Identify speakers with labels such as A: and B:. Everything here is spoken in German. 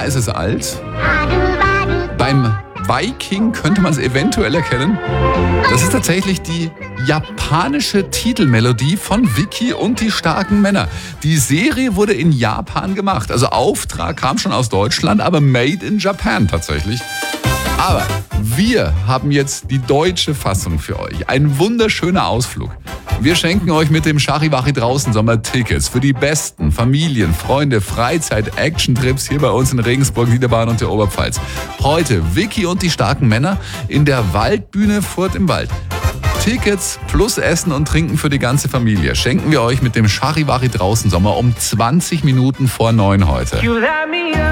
A: Jahr ist es alt. Beim Viking könnte man es eventuell erkennen. Das ist tatsächlich die japanische Titelmelodie von Vicky und die starken Männer. Die Serie wurde in Japan gemacht. Also Auftrag kam schon aus Deutschland, aber made in Japan tatsächlich. Aber wir haben jetzt die deutsche Fassung für euch. Ein wunderschöner Ausflug. Wir schenken euch mit dem Charivari draußen Sommer Tickets für die besten Familien, Freunde, Freizeit, Action-Trips hier bei uns in Regensburg, Niederbayern und der Oberpfalz. Heute Vicky und die starken Männer in der Waldbühne Furt im Wald. Tickets plus Essen und Trinken für die ganze Familie schenken wir euch mit dem Charivari draußen Sommer um 20 Minuten vor 9 heute.